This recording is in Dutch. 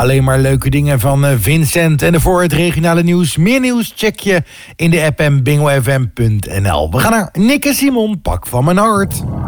Alleen maar leuke dingen van Vincent. En voor het regionale nieuws, meer nieuws check je in de app en bingofm.nl. We gaan naar Nick en Simon, Pak van mijn hart.